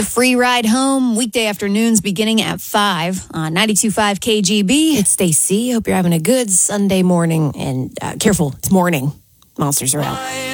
The free ride home, weekday afternoons beginning at 5 on 92.5 KGB. It's Stacy. Hope you're having a good Sunday morning. And careful, it's morning. Monsters are out.